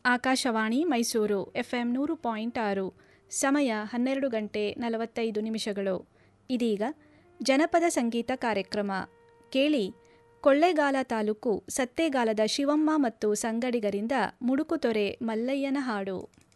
Akashvani Mysuru FM 100.6 ಸಮಯ 12 ಗಂಟೆ 45 ನಿಮಿಷಗಳು. ಇದೀಗ ಜನಪದ ಸಂಗೀತ ಕಾರ್ಯಕ್ರಮ ಕೇಳಿ. ಕೊಳ್ಳೇಗಾಲ ತಾಲೂಕು ಸತ್ತೇಗಾಲದ ಶಿವಮ್ಮ ಮತ್ತು ಸಂಗಡಿಗರಿಂದ ಮುಡುಕುತೊರೆ ಮಲ್ಲಯ್ಯನ ಹಾಡು.